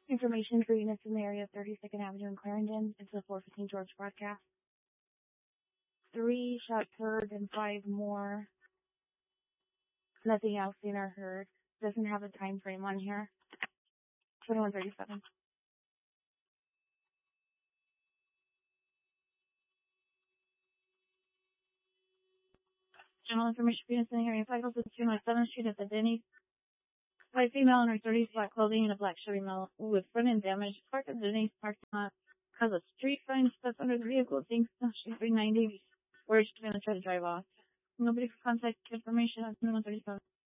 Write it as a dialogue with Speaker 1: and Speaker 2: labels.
Speaker 1: Information for units in the area of 32nd Avenue in Clarendon. It's the 415 George broadcast. 3 shots heard and 5 more. Nothing else seen or heard. Doesn't have a time frame on here. 2137. General information for units in the area 502 North 7th Street at the Denny's. 5 female in her 30s, black clothing and a black Chevy Malibu with front end damage. Parked at the Denny's parking lot. Has a street sign stuck under the vehicle. Thinks she's 390. Where she's going to try to drive off. Nobody for contact information at 2137.